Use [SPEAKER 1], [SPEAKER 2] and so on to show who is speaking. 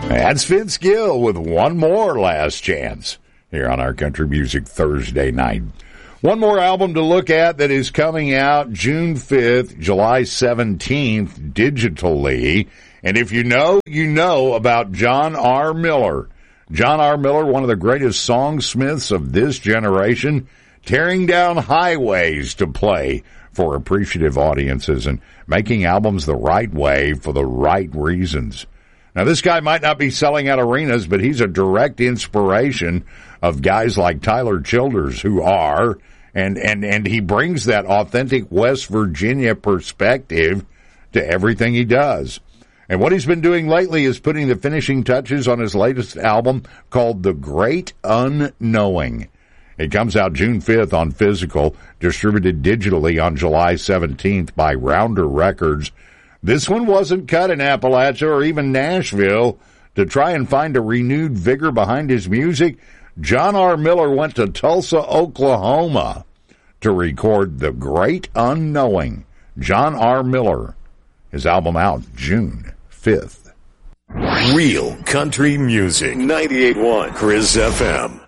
[SPEAKER 1] That's Vince Gill with One More Last Chance here on our Country Music Thursday night. One more album to look at that is coming out June 5th, July 17th, digitally. And if you know about John R. Miller. John R. Miller, one of the greatest songsmiths of this generation, tearing down highways to play for appreciative audiences and making albums the right way for the right reasons. Now, this guy might not be selling out arenas, but he's a direct inspiration of guys like Tyler Childers who are, and he brings that authentic West Virginia perspective to everything he does. And what he's been doing lately is putting the finishing touches on his latest album called The Great Unknowing. It comes out June 5th on physical, distributed digitally on July 17th by Rounder Records. This one wasn't cut in Appalachia or even Nashville. To try and find a renewed vigor behind his music, John R. Miller went to Tulsa, Oklahoma to record The Great Unknowing. John R. Miller, his album out June 5th.
[SPEAKER 2] Real country music. 98.1 Chris FM.